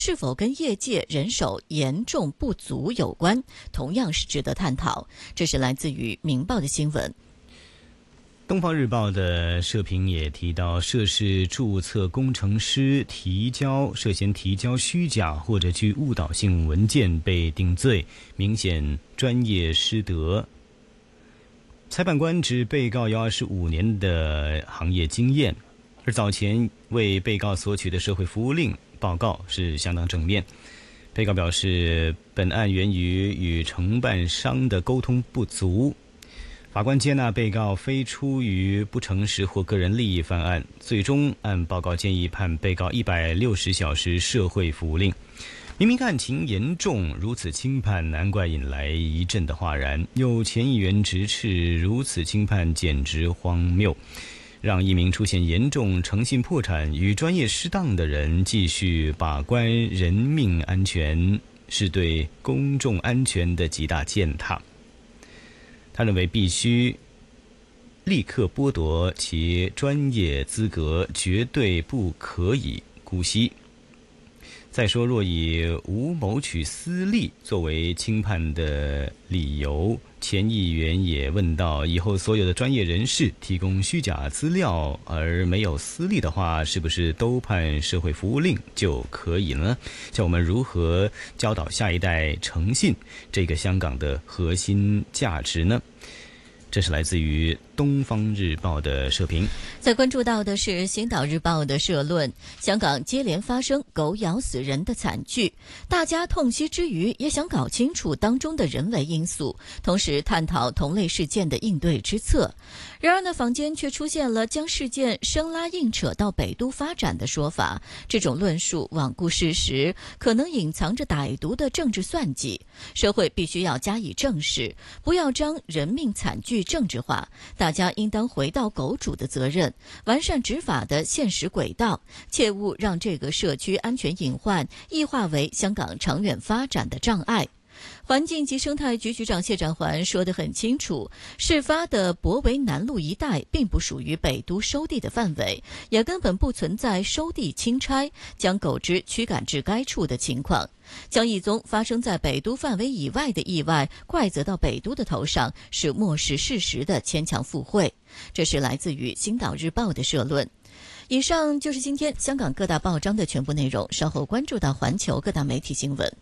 是否跟业界人手严重不足有关，同样是值得探讨。这是来自于《明报》的新闻。 东方日报的社评也提到，涉事注册工程师涉嫌提交虚假或者具误导性文件被定罪，明显专业失德。裁判官指被告有25年的行业经验，而早前为被告索取的社会服务令报告是相当正面。被告表示，本案源于与承办商的沟通不足。法官接纳被告非出于不诚实或个人利益犯案，最终按报告建议判被告160小时社会服务令。明明案情严重，如此轻判，难怪引来一阵的哗然。有前议员直斥如此轻判简直荒谬，让一名出现严重诚信破产与专业失当的人继续把关人命安全，是对公众安全的极大践踏。他认为必须立刻剥夺其专业资格，绝对不可以姑息。再说，若以无谋取私利作为轻判的理由，前议员也问到，以后所有的专业人士提供虚假资料而没有私利的话，是不是都判社会服务令就可以了呢？叫我们如何教导下一代诚信这个香港的核心价值呢？这是来自于《东方日报》的社评。 再关注到的是《星岛日报》的社论，香港接连发生狗咬死人的惨剧，大家痛惜之余，也想搞清楚当中的人为因素，同时探讨同类事件的应对之策。然而呢，坊间却出现了将事件生拉硬扯到北都发展的说法，这种论述罔顾事实，可能隐藏着歹毒的政治算计。社会必须要加以正视，不要将人命惨剧政治化，大家应当回到狗主的责任，完善执法的现实轨道，切勿让这个社区安全隐患异化为香港长远发展的障碍。环境及生态局局长谢展寰说得很清楚，事发的博围南路一带并不属于北都收地的范围，也根本不存在收地钦差将狗只驱赶至该处的情况。将一宗发生在北都范围以外的意外怪责到北都的头上，是漠视事实的牵强附会。这是来自于《星岛日报》的社论。以上就是今天香港各大报章的全部内容，稍后关注到环球各大媒体新闻。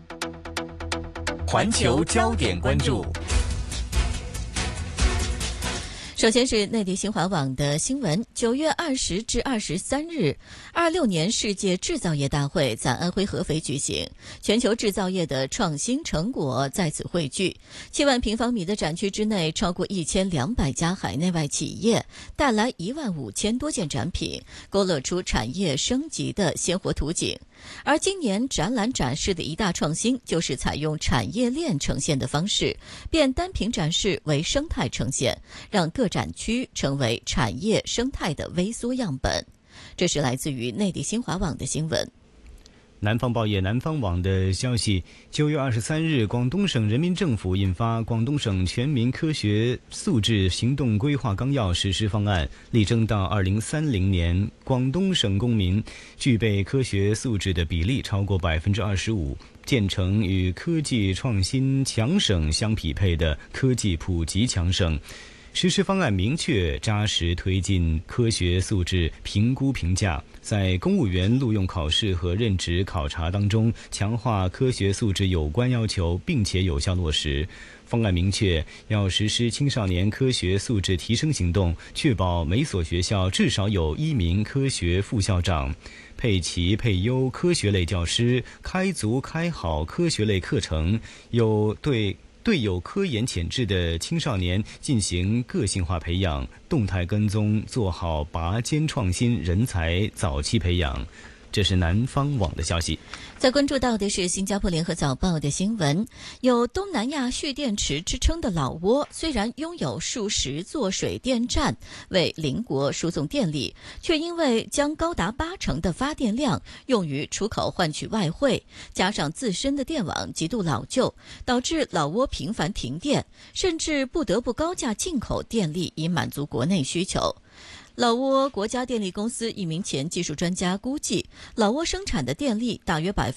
环球焦点关注。 首先是内地新华网的新闻，9月20至23日，26年世界制造业大会在安徽合肥举行，全球制造业的创新成果在此汇聚。7万平方米的展区之内，超过1200家海内外企业，带来15000多件展品，勾勒出产业升级的鲜活图景。而今年展览展示的一大创新，就是采用产业链呈现的方式，变单品展示为生态呈现，让各展区成为产业生态的微缩样本。这是来自于内地新华网的新闻。 南方报业南方网的消息，9月23日，广东省人民政府印发《广东省全民科学素质行动规划纲要实施方案》，力争到2030年，广东省公民具备科学素质的比例超过25%，建成与科技创新强省相匹配的科技普及强省。实施方案明确扎实推进科学素质评估评价，在公务员录用考试和任职考察当中强化科学素质有关要求，并且有效落实。方案明确要实施青少年科学素质提升行动，确保每所学校至少有1名科学副校长，配齐配优科学类教师，开足开好科学类课程，对有科研潜质的青少年进行个性化培养，动态跟踪，做好拔尖创新人才早期培养。这是南方网的消息。 再关注到的是新加坡联合早报的新闻，有东南亚蓄电池之称的老挝，虽然拥有数十座水电站为邻国输送电力，却因为将高达80%的发电量用于出口换取外汇，加上自身的电网极度老旧，导致老挝频繁停电，甚至不得不高价进口电力以满足国内需求。 老挝国家电力公司一名前技术专家估计，老挝生产的电力大约